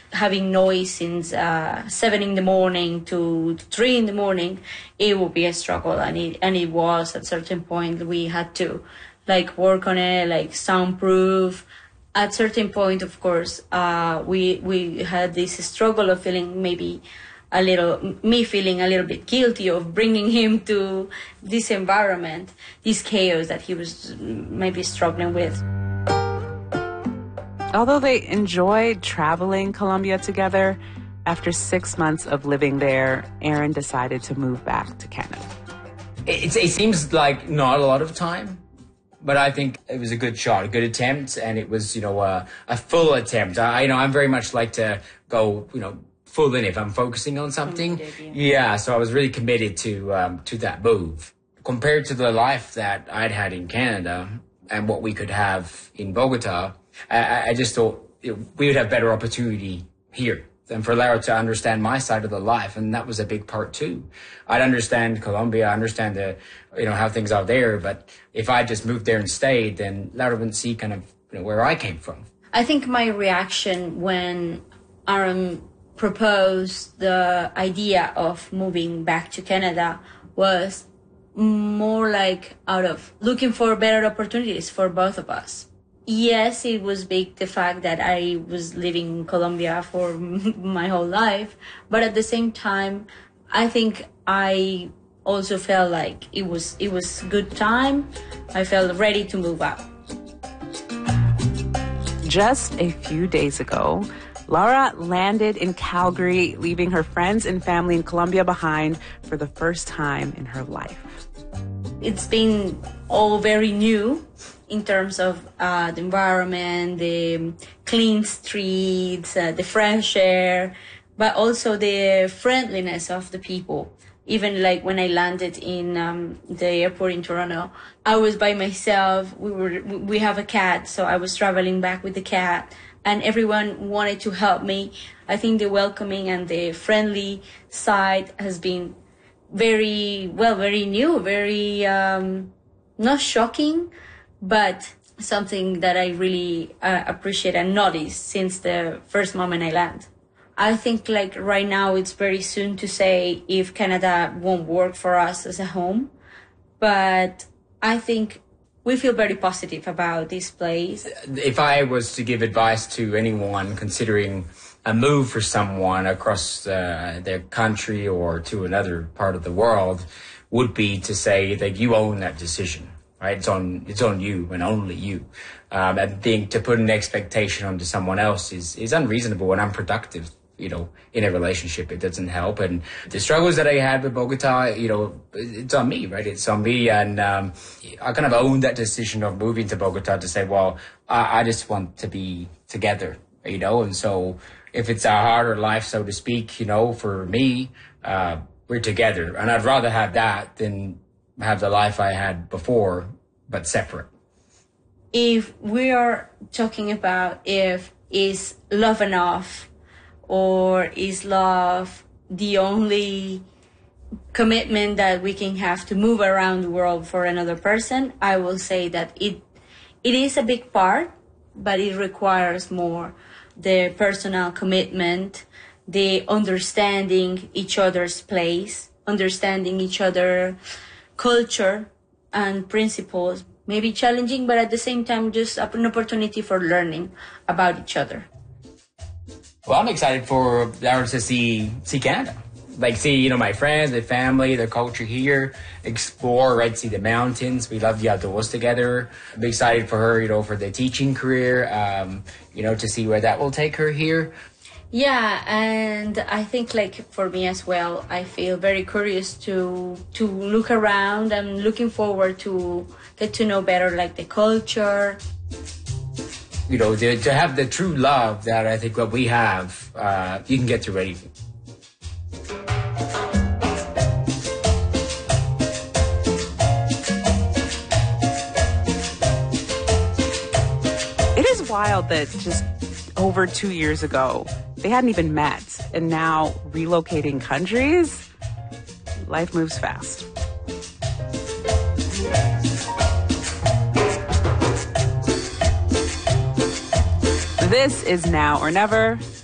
having noise since 7 in the morning to 3 in the morning, it would be a struggle. And it was at a certain point we had to work on it, soundproof. At a certain point, of course, we had this struggle of feeling feeling a little bit guilty of bringing him to this environment, this chaos that he was maybe struggling with. Although they enjoyed traveling Colombia together, after 6 months of living there, Aaron decided to move back to Canada. It seems like not a lot of time, but I think it was a good shot, a good attempt, and it was, a full attempt. I'm very much like to go, full in if I'm focusing on something. Yeah, so I was really committed to that move. Compared to the life that I'd had in Canada and what we could have in Bogota, I just thought we would have better opportunity here than for Laura to understand my side of the life, and that was a big part too. I'd understand Colombia, I understand how things are there, but if I just moved there and stayed, then Laura wouldn't see kind of where I came from. I think my reaction when Aaron proposed the idea of moving back to Canada was more out of looking for better opportunities for both of us. Yes, it was big, the fact that I was living in Colombia for my whole life, but at the same time, I think I also felt like it was good time. I felt ready to move out. Just a few days ago, Laura landed in Calgary, leaving her friends and family in Colombia behind for the first time in her life. It's been all very new in terms of the environment, the clean streets, the fresh air, but also the friendliness of the people. Even when I landed in the airport in Toronto, I was by myself. We have a cat, so I was traveling back with the cat, and everyone wanted to help me. I think the welcoming and the friendly side has been very new, very not shocking, but something that I really appreciate and notice since the first moment I land. I think right now it's very soon to say if Canada won't work for us as a home, but I think we feel very positive about this place. If I was to give advice to anyone considering a move for someone across their country or to another part of the world, would be to say that you own that decision. Right, it's on you and only you. I think to put an expectation onto someone else is unreasonable and unproductive. In a relationship, it doesn't help. And the struggles that I had with Bogota, it's on me, right? It's on me, and I kind of own that decision of moving to Bogota to say, well, I just want to be together, And so if it's a harder life, so to speak, for me, we're together, and I'd rather have that than have the life I had before, but separate. If we are talking about if is love enough, or is love the only commitment that we can have to move around the world for another person, I will say that it is a big part, but it requires more the personal commitment, the understanding each other's place, understanding each other culture and principles, maybe challenging, but at the same time just an opportunity for learning about each other. Well, I'm excited for Laura to see Canada. See, my friends, their family, their culture here, explore, right, see the mountains. We love the outdoors together. I'm excited for her, for the teaching career, to see where that will take her here. Yeah, and I think for me as well, I feel very curious to look around. I'm looking forward to get to know better the culture. To have the true love that I think what we have, you can get to anything. It is wild that just over 2 years ago, they hadn't even met, and now relocating countries, life moves fast. This is Now or Never.